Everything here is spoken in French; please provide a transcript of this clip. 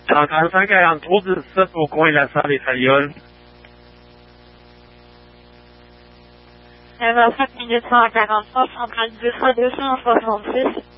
J'entends 143 17 au coin de la salle des Fagnoles. 7 minutes 143, centrale 266.